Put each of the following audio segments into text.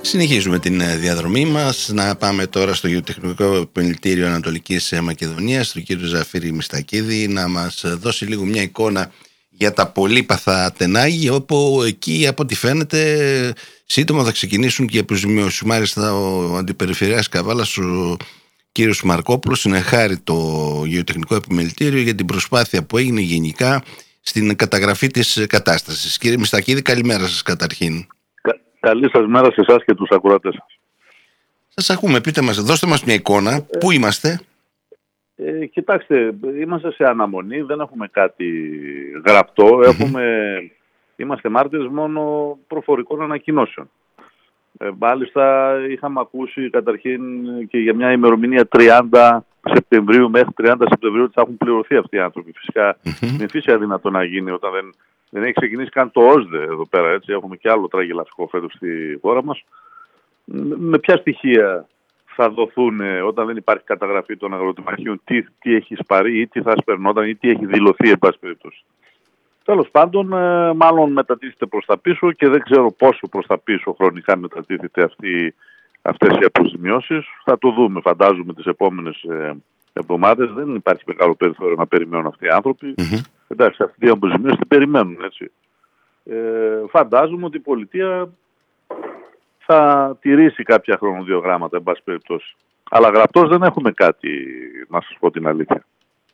Συνεχίζουμε την διαδρομή μας. Να πάμε τώρα στο Γεωτεχνικό Επιμελητήριο Ανατολικής Μακεδονίας, τον κύριο Ζαφύρη Μιστακίδη, να μας δώσει λίγο μια εικόνα για τα πολύπαθα τενάγη, όπου εκεί από ό,τι φαίνεται σύντομα θα ξεκινήσουν και οι αποζημιώσεις. Μάλιστα ο Αντιπεριφερειάρχης Καβάλας, ο κύριος Μαρκόπουλος, συνεχάρει το Γεωτεχνικό Επιμελητήριο για την προσπάθεια που έγινε γενικά στην καταγραφή της κατάστασης. Κύριε Μιστακίδη, καλημέρα σας καταρχήν. Καλή σας μέρα σε εσάς και τους ακροατές σας. Σας ακούμε, πείτε μας, δώστε μας μια εικόνα. Πού είμαστε? Κοιτάξτε, είμαστε σε αναμονή, δεν έχουμε κάτι γραπτό. Είμαστε μάρτυρες μόνο προφορικών ανακοινώσεων. Μάλιστα είχαμε ακούσει καταρχήν και για μια ημερομηνία 30 Σεπτεμβρίου μέχρι 30 Σεπτεμβρίου ότι θα έχουν πληρωθεί αυτοί οι άνθρωποι. Φυσικά είναι φυσικά δυνατό να γίνει όταν δεν έχει ξεκινήσει καν το ΩΣΔΕ εδώ πέρα. Έτσι. Έχουμε και άλλο τραγελαφικό φέτος στη χώρα μας. Με ποια στοιχεία θα δοθούν όταν δεν υπάρχει καταγραφή των αγροτεμαχίων, τι έχει σπαρεί ή τι θα σπερνόταν ή τι έχει δηλωθεί εν πάση περιπτώσει. Τέλος πάντων, μάλλον μετατίθεται προς τα πίσω και δεν ξέρω πόσο προς τα πίσω χρονικά μετατίθεται αυτές οι αποζημιώσεις. Θα το δούμε, φαντάζομαι, τις επόμενες εβδομάδες. Δεν υπάρχει μεγάλο περιθώριο να περιμένουν αυτοί οι άνθρωποι. Εντάξει, αυτοί οι αποζημιώσεις την περιμένουν, έτσι. Φαντάζομαι ότι η πολιτεία θα τηρήσει κάποια χρονοδιογράμματα, εν πάση περιπτώσει. Αλλά γραπτός δεν έχουμε κάτι, να σας πω την αλήθεια.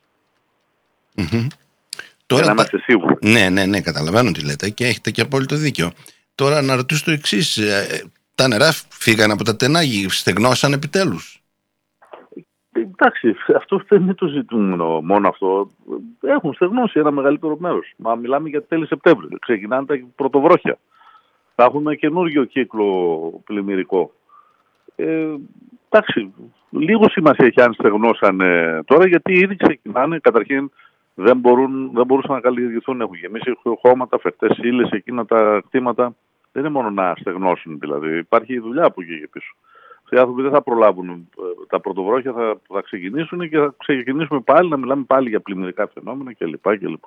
Τώρα να είμαστε σίγουροι. Ναι, καταλαβαίνω τι λέτε και έχετε και απόλυτο δίκιο. Τώρα να ρωτήσω το εξής. Τα νερά φύγαν από τα τενάγη, στεγνώσαν επιτέλους? Εντάξει, αυτό δεν είναι το ζητούμενο μόνο αυτό. Έχουν στεγνώσει ένα μεγαλύτερο μέρος. Μα μιλάμε για τέλη Σεπτέμβρη. Ξεκινάνε τα πρωτοβρόχια. Θα έχουμε καινούργιο κύκλο πλημμυρικό. Εντάξει, λίγο σημασία έχει αν στεγνώσαν τώρα, γιατί ήδη ξεκινάνε. Καταρχήν δεν μπορούσαν να καλλιεργηθούν. Έχουν γεμίσει χώματα, φερτές ύλες, εκείνα τα κτήματα. Δεν είναι μόνο να στεγνώσουν δηλαδή. Υπάρχει δουλειά από εκεί και πίσω. Αυτοί οι άνθρωποι δεν θα προλάβουν. Τα πρωτοβρόχια θα ξεκινήσουν και θα ξεκινήσουμε πάλι να μιλάμε πάλι για πλημμυρικά φαινόμενα κλπ.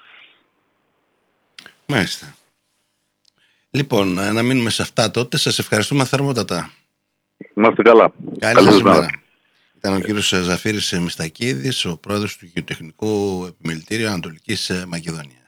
Μάλιστα. Λοιπόν, να μείνουμε σε αυτά τότε. Σας ευχαριστούμε θερμότατα. Να είστε καλά. Καλή σας μέρα. Ήταν ο κύριος Ζαφύρης Μιστακίδης, ο πρόεδρος του Γεωτεχνικού Επιμελητήριου Ανατολικής Μακεδονίας.